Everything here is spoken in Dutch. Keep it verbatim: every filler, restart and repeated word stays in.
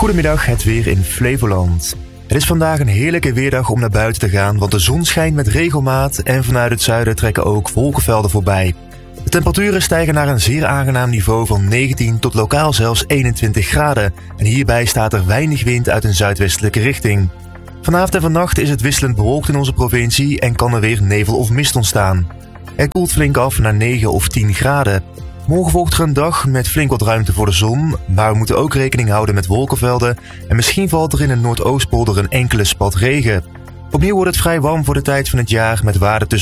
Goedemiddag, het weer in Flevoland. Het is vandaag een heerlijke weerdag om naar buiten te gaan, want de zon schijnt met regelmaat en vanuit het zuiden trekken ook wolkenvelden voorbij. De temperaturen stijgen naar een zeer aangenaam niveau van negentien tot lokaal zelfs eenentwintig graden en hierbij staat er weinig wind uit een zuidwestelijke richting. Vanavond en vannacht is het wisselend bewolkt in onze provincie en kan er weer nevel of mist ontstaan. Het koelt flink af naar negen of tien graden. Morgen volgt er een dag met flink wat ruimte voor de zon, maar we moeten ook rekening houden met wolkenvelden en misschien valt er in de Noordoostpolder een enkele spat regen. Opnieuw wordt het vrij warm voor de tijd van het jaar met waarden tussen